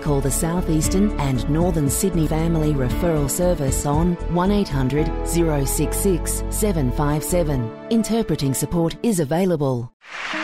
call the South Eastern and Northern Sydney Family Referral Service on 1800 066 757. Interpreting support is available.